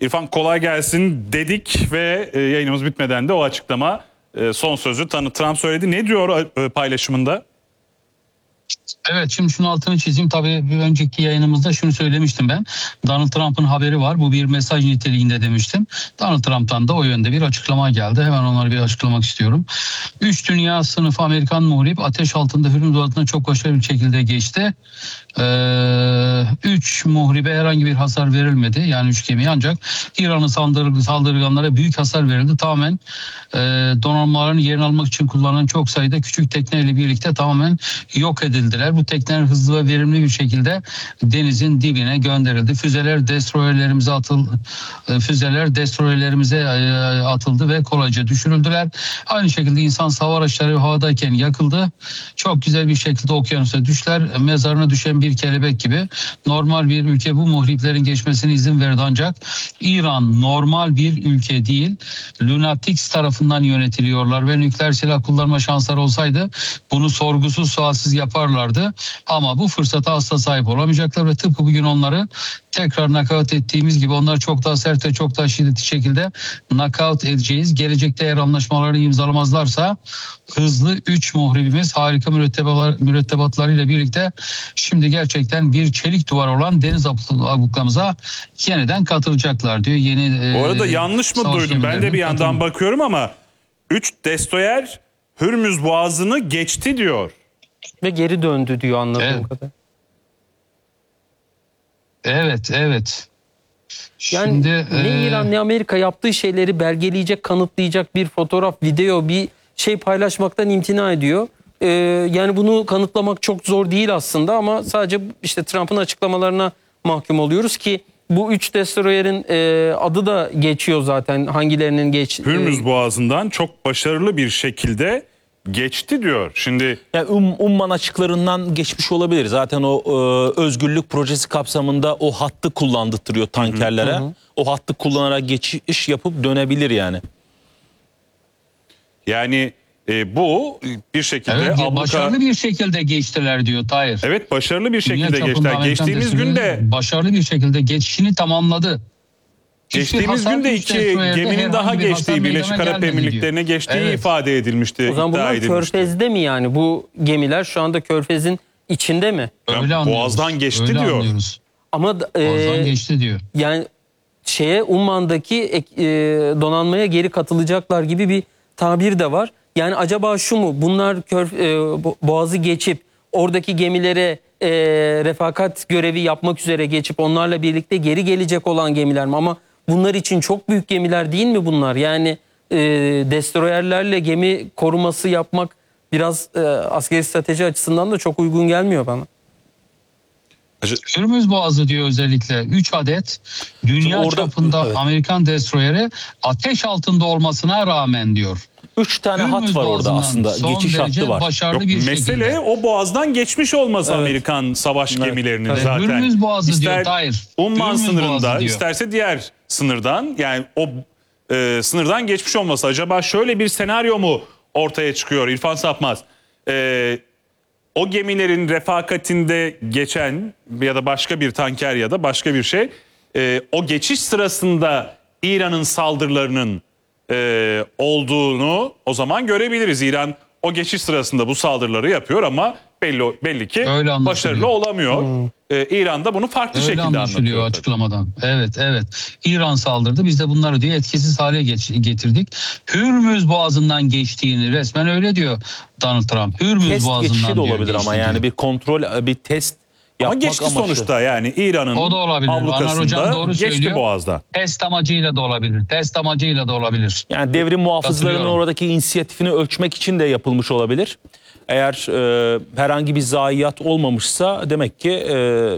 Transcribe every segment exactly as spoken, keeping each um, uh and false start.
İrfan kolay gelsin dedik ve e, yayınımız bitmeden de o açıklama e, son sözü Donald Trump söyledi. Ne diyor e, paylaşımında? Evet, şimdi şunu altını çizeyim. Tabii bir önceki yayınımızda şunu söylemiştim ben. Donald Trump'ın haberi var. Bu bir mesaj niteliğinde demiştim. Donald Trump'tan da o yönde bir açıklama geldi. Hemen onları bir açıklamak istiyorum. Üç dünya sınıfı Amerikan muharip ateş altında Hürmüz Boğazı'ndan çok başarılı bir şekilde geçti. Ee, üç muhribe herhangi bir hasar verilmedi. Yani üç gemiye, ancak İran'ın saldırı, saldırganlara büyük hasar verildi. Tamamen e, donanmaların yerini almak için kullanılan çok sayıda küçük tekneyle birlikte tamamen yok edildiler. Bu tekneler hızlı ve verimli bir şekilde denizin dibine gönderildi. Füzeler destroyerlerimize atıldı. Füzeler destroyerlerimize atıldı ve kolayca düşürüldüler. Aynı şekilde insan hava araçları havadayken yakıldı. Çok güzel bir şekilde okyanusa düştüler. Mezarına düşen bir kelebek gibi. Normal bir ülke bu muhriplerin geçmesine izin verdi, ancak İran normal bir ülke değil. Lunatics tarafından yönetiliyorlar ve nükleer silah kullanma şansları olsaydı bunu sorgusuz sualsiz yaparlardı. Ama bu fırsata asla sahip olamayacaklar ve tıpkı bugün onları tekrar nakavt ettiğimiz gibi onları çok daha sert ve çok daha şiddetli şekilde nakavt edeceğiz. Gelecekte eğer anlaşmaları imzalamazlarsa hızlı üç muhribimiz harika mürettebatlar, mürettebatlarıyla birlikte şimdi gerçekten bir çelik duvar olan deniz abluklamıza yeniden katılacaklar diyor. Yeni, Bu arada e, yanlış mı duydum? Ben de bir yandan katılım. bakıyorum ama üç destroyer Hürmüz Boğazı'nı geçti diyor. Ve geri döndü diyor anladığım evet. kadar. Evet, evet. Yani Şimdi, ne e... İran ne Amerika yaptığı şeyleri belgeleyecek, kanıtlayacak bir fotoğraf, video, bir şey paylaşmaktan imtina ediyor. Ee, yani bunu kanıtlamak çok zor değil aslında, ama sadece işte Trump'ın açıklamalarına mahkum oluyoruz ki bu üç destroyer'in e, adı da geçiyor zaten, hangilerinin geç... Hürmüz Boğazı'ndan çok başarılı bir şekilde geçti diyor. Şimdi yani um, Umman açıklarından geçmiş olabilir. Zaten o e, özgürlük projesi kapsamında o hattı kullandırtıyor tankerlere. Hı hı. O hattı kullanarak geçiş yapıp dönebilir yani. Yani e, bu bir şekilde evet, abluka... başarılı bir şekilde geçtiler diyor Tahir. Evet, başarılı bir şekilde geçtiler. Geçtiğimiz günde başarılı bir şekilde geçişini tamamladı. Geçtiğimiz günde iki geminin daha geçtiği, Birleşik Arap Emirlikleri'ne geçtiği evet. ifade edilmişti. O zaman bunlar edilmişti. Körfez'de mi yani? Bu gemiler şu anda Körfez'in içinde mi? Öyle yani Boğaz'dan geçti öyle diyor. Anlıyoruz. Ama Boğaz'dan e, geçti diyor. Yani şeye Umman'daki e, donanmaya geri katılacaklar gibi bir tabir de var. Yani acaba şu mu? Bunlar Körf e, Boğaz'ı geçip oradaki gemilere e, refakat görevi yapmak üzere geçip onlarla birlikte geri gelecek olan gemiler mi? Ama bunlar için çok büyük gemiler değil mi bunlar? Yani e, destroyerlerle gemi koruması yapmak biraz e, askeri strateji açısından da çok uygun gelmiyor bana. Hürmüz Boğazı diyor özellikle üç adet dünya orada, çapında evet. Amerikan destroyeri ateş altında olmasına rağmen diyor. Üç tane Hürmüz hat var orada aslında. Geçiş hattı var. Yok, bir mesele şekilde. O boğazdan geçmiş olması evet. Amerikan savaş evet. gemilerinin evet. zaten. Hürmüz Boğazı İster diyor Tahir. Umman sınırında, isterse diğer sınırdan, yani o e, sınırdan geçmiş olması. Acaba şöyle bir senaryo mu ortaya çıkıyor İrfan Sapmaz? E, o gemilerin refakatinde geçen ya da başka bir tanker ya da başka bir şey, e, o geçiş sırasında İran'ın saldırılarının e, olduğunu o zaman görebiliriz. İran o geçiş sırasında bu saldırıları yapıyor ama belli belli ki başarılı olamıyor. Hmm. Ee, İran da bunu farklı Öyle şekilde anlatıyor açıklamadan. Evet, evet. İran saldırdı. Biz de bunları diye etkisiz hale getirdik. Hürmüz Boğazı'ndan geçtiğini resmen öyle diyor Donald Trump. Hürmüz test Boğazı'ndan geçişi de olabilir ama diyor. yani bir kontrol, bir test ama geçti amaçlı. Sonuçta yani İran'ın ablukasında doğru geçti söylüyor. Boğaz'da. Test amacıyla da olabilir. Test amacıyla da olabilir. Yani devrim muhafızlarının oradaki inisiyatifini ölçmek için de yapılmış olabilir. Eğer e, herhangi bir zayiat olmamışsa demek ki e,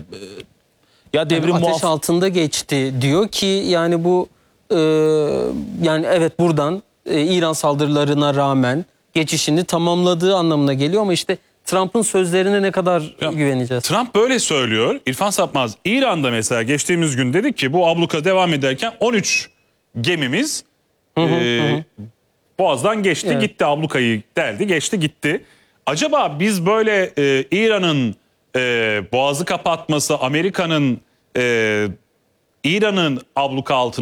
ya devrim yani ateş muhaf altında geçti diyor ki yani bu e, yani evet buradan e, İran saldırılarına rağmen geçişini tamamladığı anlamına geliyor, ama işte Trump'ın sözlerine ne kadar ya, güveneceğiz? Trump böyle söylüyor. İrfan Sapmaz, İran'da mesela geçtiğimiz gün dedik ki bu abluka devam ederken on üç gemimiz hı hı, e, hı. Boğaz'dan geçti, evet. gitti, ablukayı deldi, geçti, gitti. Acaba biz böyle e, İran'ın e, Boğaz'ı kapatması, Amerika'nın e, İran'ın abluka altına